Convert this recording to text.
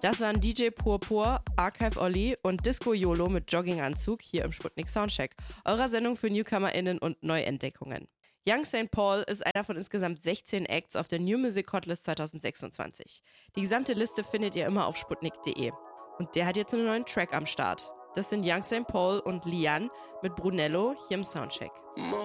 Das waren DJ Purpur, Archive Olli und Disco YOLO mit Jogginganzug hier im Sputnik Soundcheck, eurer Sendung für NewcomerInnen und Neuentdeckungen. Young St. Paul ist einer von insgesamt 16 Acts auf der New Music Hotlist 2026. Die gesamte Liste findet ihr immer auf sputnik.de. Und der hat jetzt einen neuen Track am Start. Das sind Young St. Paul und Lian mit Brunello hier im Soundcheck. Mon